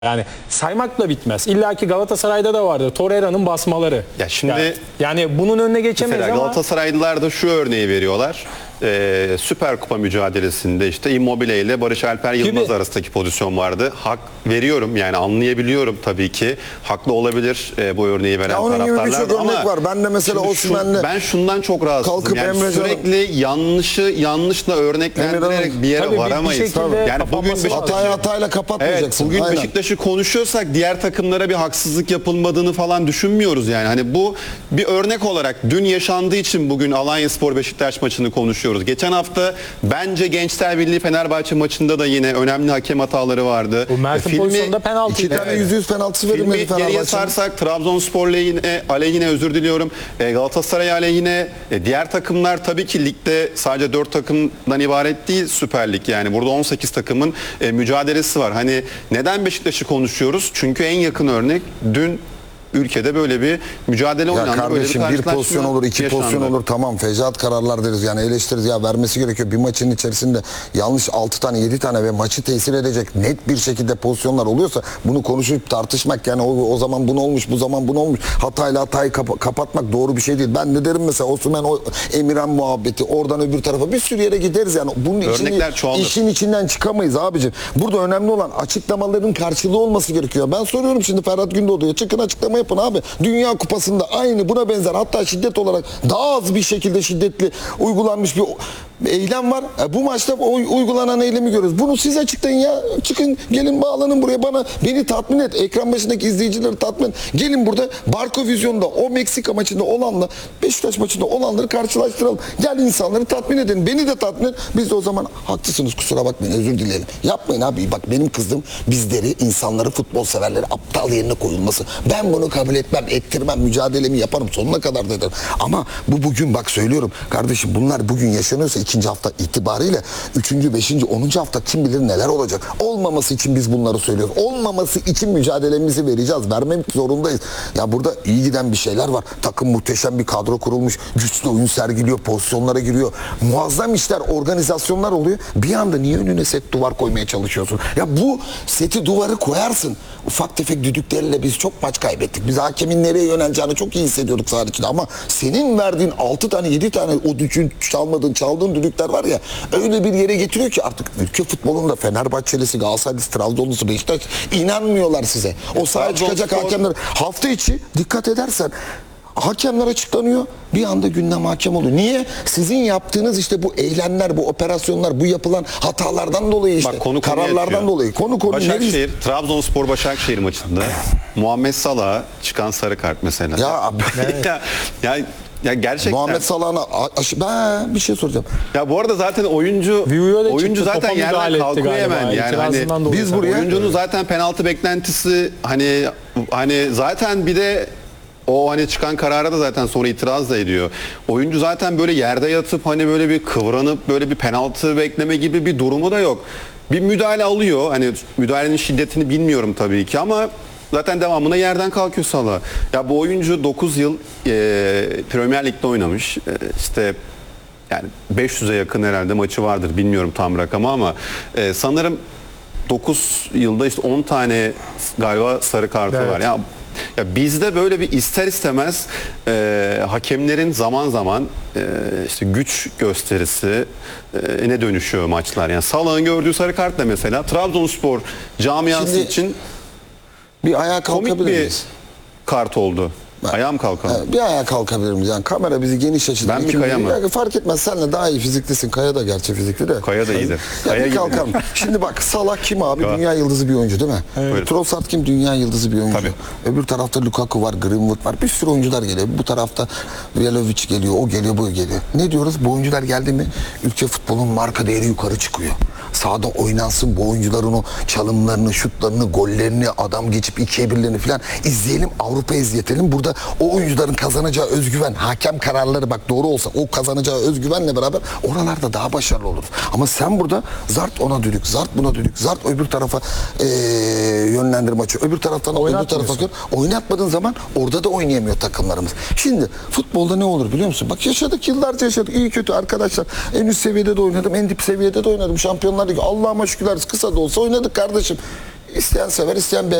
Yani saymakla bitmez. İlla ki Galatasaray'da da vardır. Torreira'nın basmaları. Ya şimdi yani bunun önüne geçemeyiz mesela ama Galatasaraylılar da şu örneği veriyorlar. Süper Kupa mücadelesinde işte Immobile ile Barış Alper Yılmaz Gibi. arasındaki pozisyon vardı. Hak veriyorum, yani anlayabiliyorum tabii ki. Haklı olabilir bu örneği veren Ya onun gibi taraftarlar birçok ama örnek var. Ben de mesela şimdi Osimhen'le ben şundan çok rahatsızım. kalkıp Yani Emre Can'ın- sürekli yanlışla örneklendirerek bir yere Tabii bir varamayız. şekilde Yani bugün kapanması lazım. hatayla Evet, kapatmayacaksın. bugün Aynen. Beşiktaş'ı konuşuyorsak diğer takımlara bir haksızlık yapılmadığını falan düşünmüyoruz yani. Hani bu bir örnek olarak dün yaşandığı için bugün Alanyaspor Beşiktaş maçını konuşuyoruz. Geçen hafta bence Gençler Birliği Fenerbahçe maçında da yine önemli hakem hataları vardı. Bu Mert'in pozisyonunda penaltı. 2 tane %100 penaltısı verilmedi Filmi geriye Fenerbahçe'nin. sarsak Trabzonspor aleyhine özür diliyorum. Galatasaray aleyhine, diğer takımlar tabii ki ligde sadece 4 takımdan ibaret değil Süper Lig, yani burada 18 takımın mücadelesi var. Hani neden Beşiktaş'ı konuşuyoruz? Çünkü en yakın örnek dün ülkede böyle bir mücadele Ya oynandı. kardeşim böyle bir pozisyon olur, iki yaşandı. pozisyon olur, tamam fecaat kararlar deriz yani, eleştiririz ya, vermesi gerekiyor. Bir maçın içerisinde yanlış 6 tane 7 tane ve maçı tesir edecek net bir şekilde pozisyonlar oluyorsa bunu konuşup tartışmak, yani o zaman bunu olmuş, bu zaman bunu olmuş, hatayı kapatmak doğru bir şey değil. Ben de derim mesela Osimhen, o Emirhan muhabbeti, oradan öbür tarafa bir sürü yere gideriz yani. Bunun işin içinden çıkamayız abicim. Burada önemli olan açıklamaların karşılığı olması gerekiyor. Ben soruyorum şimdi Ferhat Gündoğdu'ya, çıkın açıklama yapın abi. Dünya Kupası'nda aynı buna benzer, hatta şiddet olarak daha az bir şekilde şiddetli uygulanmış bir eylem var. Bu maçta uygulanan eylemi görüyoruz. Bunu siz açıklayın ya. Çıkın, gelin, bağlanın buraya, beni tatmin et. Ekran başındaki izleyicileri tatmin et. Gelin burada Barco Vizyon'da o Meksika maçında olanla Beşiktaş maçında olanları karşılaştıralım. Gel, insanları tatmin edin. Beni de tatmin et. Biz de o zaman haklısınız, kusura bakmayın, özür dilerim. Yapmayın abi. Bak, benim kızım bizleri, insanları, futbol severleri aptal yerine koyulması. Ben bunu kabul etmem, ettirmem, mücadelemi yaparım, sonuna kadar da ederim. Ama bu bugün, bak söylüyorum kardeşim, bunlar bugün yaşanıyorsa ikinci hafta itibariyle 3. 5. 10. hafta kim bilir neler olacak. Olmaması için biz bunları söylüyoruz. Olmaması için mücadelemizi vereceğiz. Vermek zorundayız. Ya burada iyi giden bir şeyler var. Takım muhteşem bir kadro kurulmuş. Güçlü oyun sergiliyor. Pozisyonlara giriyor. Muazzam işler, organizasyonlar oluyor. Bir anda niye önüne set duvar koymaya çalışıyorsun? Ya bu seti, duvarı koyarsın. Ufak tefek düdüklerle biz çok maç kaybettik. Biz hakemin nereye yöneleceğini çok iyi hissediyorduk saha içinde. Ama senin verdiğin 6 tane 7 tane o düdüğün çaldığın düdükler var ya, öyle bir yere getiriyor ki artık ülke futbolunda Fenerbahçelisi, Galatasaraylısı, Trabzonlusu, Beşiktaş inanmıyorlar size. O sahaya çıkacak hakemler, hafta içi dikkat edersen hakemler açıklanıyor. Bir anda gündem hakem oluyor. Niye? Sizin yaptığınız işte bu eylemler, bu operasyonlar, bu yapılan hatalardan dolayı, işte Bak, kararlardan dolayı. Konu Başakşehir, Trabzonspor Başakşehir maçında Muhammed Salah'a çıkan sarı kart mesela. Ya abi. ya gerçekten. Muhammed Salah'ına bir şey soracağım. Ya bu arada zaten oyuncu zaten yerden kalkıyor hemen. Yani hani biz buraya oyuncunun zaten penaltı beklentisi, hani zaten bir de o hani çıkan karara da zaten sonra itiraz da ediyor. Oyuncu zaten böyle yerde yatıp hani böyle bir kıvranıp böyle bir penaltı bekleme gibi bir durumu da yok. Bir müdahale alıyor. Hani müdahalenin şiddetini bilmiyorum tabii ki ama zaten devamına yerden kalkıyor Salah. Ya bu oyuncu 9 yıl Premier Lig'de oynamış. İşte yani 500'e yakın herhalde maçı vardır. Bilmiyorum tam rakamı ama sanırım 9 yılda işte 10 tane galiba sarı kartı var. Ya bizde böyle bir ister istemez hakemlerin zaman zaman işte güç gösterisi ne dönüşüyor maçlar. Yani Salah'ın gördüğü sarı kartla mesela Trabzonspor camiası için bir ayağa komik bir kalkabiliriz. kart oldu. Ayağım kalkalım. Bir ayağa kalkabilir miyiz? Yani kamera bizi geniş açıdan. Ben mi Kaya mı? Yani fark etmez, senle daha iyi fiziklisin. Kaya da gerçi fizikli de. Kaya da iyidir. Kaya gibi. Kalkalım. Şimdi bak, Salah kim abi? Dünya yıldızı bir oyuncu değil mi? Evet. Trossard kim? Dünya yıldızı bir oyuncu. Tabii. Öbür tarafta Lukaku var, Greenwood var. Bir sürü oyuncular geliyor. Bu tarafta Vlahovic geliyor, o geliyor, bu geliyor. Ne diyoruz? Bu oyuncular geldi mi ülke futbolun marka değeri yukarı çıkıyor. Sahada oynansın, bu oyuncuların o çalımlarını, şutlarını, gollerini, adam geçip 2'ye 1'lerini falan izleyelim, Avrupa'ya izletelim. Burada o oyuncuların kazanacağı özgüven, hakem kararları bak doğru olsa o kazanacağı özgüvenle beraber oralarda daha başarılı oluruz. Ama sen burada zart ona düdük, zart buna düdük, zart öbür tarafa yönlendir maçı, öbür taraftan öbür tarafa oynatmadığın zaman orada da oynayamıyor takımlarımız. Şimdi futbolda ne olur biliyor musun? Bak yaşadık, yıllarca yaşadık, iyi kötü arkadaşlar. En üst seviyede de oynadım, en dip seviyede de oynadım. Şampiyonlar Ligi, Allah'ıma şükürler, kısa da olsa oynadık kardeşim. İsteyen sever, isteyen